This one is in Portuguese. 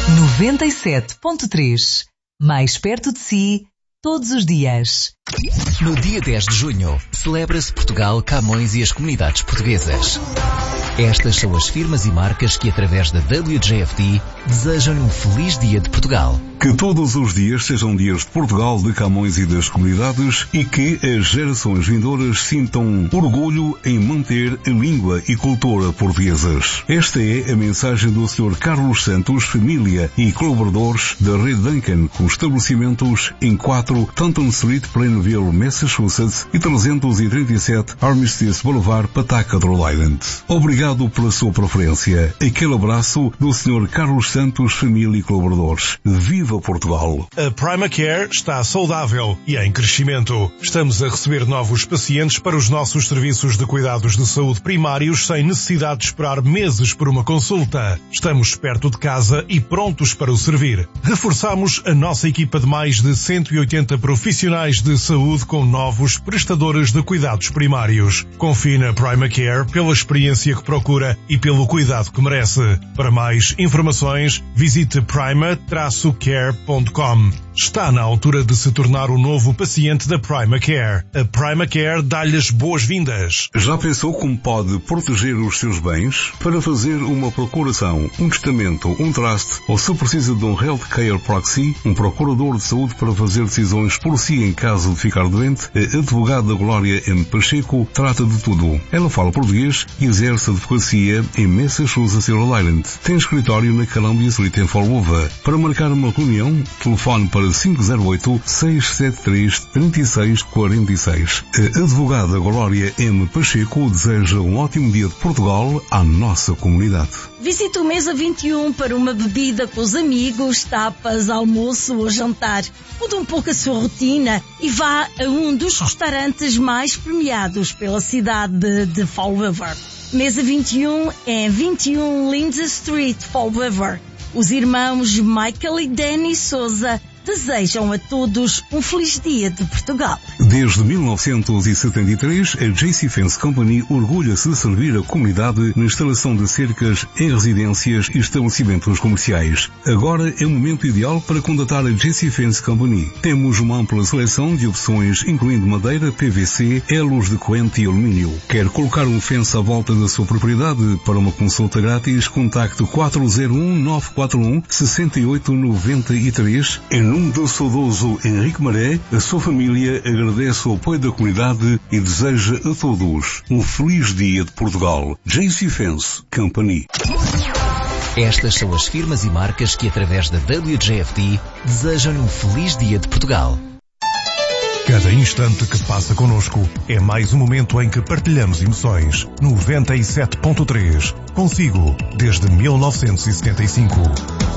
97.3. Mais perto de si, todos os dias. No dia 10 de junho, celebra-se Portugal, Camões e as comunidades portuguesas. Estas são as firmas e marcas que, através da WJFD, desejam-lhe um feliz dia de Portugal. Que todos os dias sejam dias de Portugal, de Camões e das comunidades e que as gerações vindouras sintam orgulho em manter a língua e cultura portuguesas. Esta é a mensagem do Sr. Carlos Santos, família e colaboradores da Rede Duncan, com estabelecimentos em 4 Taunton Street, Plainville, Massachusetts e 337 Armistice Boulevard, Pataca, Rhode Island. Obrigado pela sua preferência. Aquele abraço do Sr. Carlos Santos, família e colaboradores. Viva Portugal! A Primacare está saudável e em crescimento. Estamos a receber novos pacientes para os nossos serviços de cuidados de saúde primários sem necessidade de esperar meses por uma consulta. Estamos perto de casa e prontos para o servir. Reforçamos a nossa equipa de mais de 180 profissionais de saúde com novos prestadores de cuidados primários. Confie na Primacare pela experiência que procura e pelo cuidado que merece. Para mais informações, visite prima-care.com. Está na altura de se tornar o novo paciente da Primacare. A Primacare dá-lhe as boas-vindas. Já pensou como pode proteger os seus bens? Para fazer uma procuração, um testamento, um trust, ou se precisa de um Healthcare Proxy, um procurador de saúde para fazer decisões por si em caso de ficar doente, a advogada Glória M. Pacheco trata de tudo. Ela fala português e exerce advocacia em Massachusetts e Rhode Island. Tem escritório na Columbia Street em Fall River. Para marcar uma reunião, telefone para 508-673-3646. A advogada Glória M. Pacheco deseja um ótimo dia de Portugal à nossa comunidade. Visite o Mesa 21 para uma bebida com os amigos, tapas, almoço ou jantar. Mude um pouco a sua rotina e vá a um dos restaurantes mais premiados pela cidade de Fall River. Mesa 21 é 21 Lindsay Street, Fall River. Os irmãos Michael e Danny Souza desejam a todos um feliz dia de Portugal. Desde 1973, a JC Fence Company orgulha-se de servir a comunidade na instalação de cercas em residências e estabelecimentos comerciais. Agora é o momento ideal para contatar a JC Fence Company. Temos uma ampla seleção de opções, incluindo madeira, PVC, elos de corrente e alumínio. Quer colocar um fence à volta da sua propriedade? Para uma consulta grátis, contacte 401-941-6893 em nome do saudoso Henrique Maré. A sua família agradece o apoio da comunidade e deseja a todos um feliz dia de Portugal. JC Fence Company. Estas são as firmas e marcas que, através da WJFD, desejam-lhe um feliz dia de Portugal. Cada instante que passa connosco é mais um momento em que partilhamos emoções. 97.3. Consigo, desde 1975.